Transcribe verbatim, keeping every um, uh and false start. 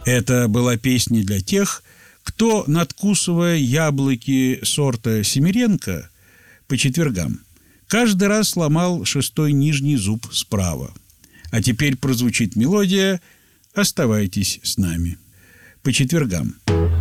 Это была песня для тех, кто, надкусывая яблоки сорта Семеренко по четвергам, каждый раз сломал шестой нижний зуб справа. А теперь прозвучит мелодия «Оставайтесь с нами» по четвергам.